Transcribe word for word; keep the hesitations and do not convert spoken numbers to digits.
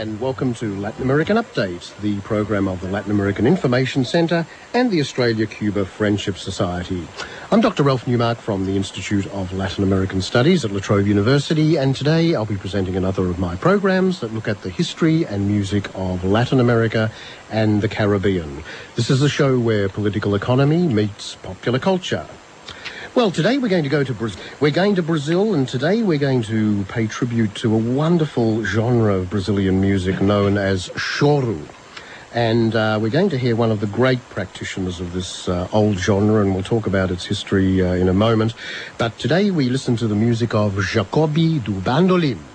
and welcome to Latin American Update, the program of the Latin American Information Centre and the Australia-Cuba Friendship Society. I'm Doctor Ralph Newmark from the Institute of Latin American Studies at La Trobe University, and today I'll be presenting another of my programs that look at the history and music of Latin America and the Caribbean. This is a show where political economy meets popular culture. Well, today we're going to go to Brazil. We're going to Brazil, and today we're going to pay tribute to a wonderful genre of Brazilian music known as choro. And uh, we're going to hear one of the great practitioners of this uh, old genre, and we'll talk about its history uh, in a moment. But today we listen to the music of Jacobi do Bandolim.